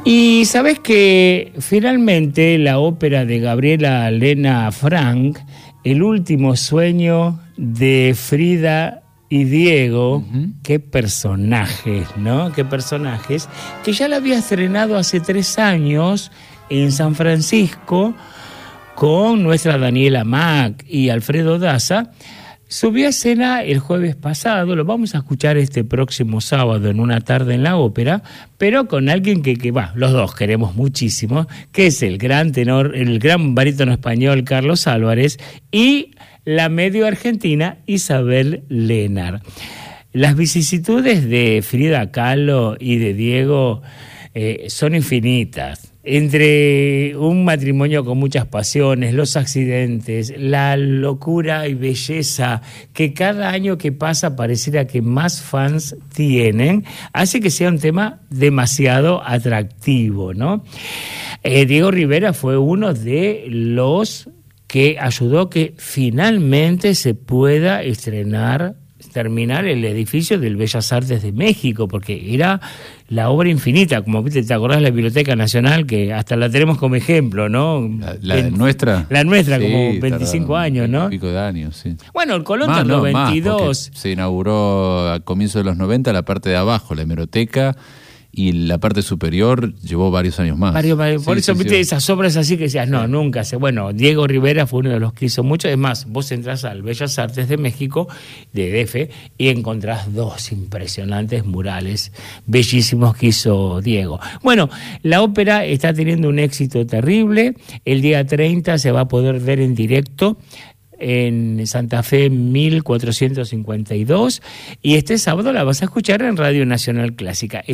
Y sabes que finalmente la ópera de Gabriela Lena Frank, El último sueño de Frida y Diego, qué personajes, ¿no? Qué personajes, que ya la había estrenado hace 3 años en San Francisco con nuestra Daniela Mack y Alfredo Daza. Subió a escena el jueves pasado, lo vamos a escuchar este próximo sábado en una tarde en la ópera, pero con alguien que los dos queremos muchísimo, que es el gran tenor, el gran barítono español Carlos Álvarez y la medio argentina Isabel Lenar. Las vicisitudes de Frida Kahlo y de Diego son infinitas. Entre un matrimonio con muchas pasiones, los accidentes, la locura y belleza que cada año que pasa pareciera que más fans tienen, hace que sea un tema demasiado atractivo, ¿no? Diego Rivera fue uno de los que ayudó que finalmente se pueda terminar el edificio del Bellas Artes de México, porque era la obra infinita, como viste, ¿te acordás de la Biblioteca Nacional? Que hasta la tenemos como ejemplo, ¿no? La nuestra. La nuestra, sí, como 25 años, ¿no? Pico de años, sí. Bueno, el Colón tardó 22. Se inauguró a comienzos de los 90 la parte de abajo, la hemeroteca, y la parte superior llevó varios años más. Por eso, viste, esas obras así que decías, no, nunca. Bueno, Diego Rivera fue uno de los que hizo mucho. Es más, vos entrás al Bellas Artes de México, de DF, y encontrás 2 impresionantes murales bellísimos que hizo Diego. Bueno, la ópera está teniendo un éxito terrible. El día 30 se va a poder ver en directo en Santa Fe 1452, y este sábado la vas a escuchar en Radio Nacional Clásica.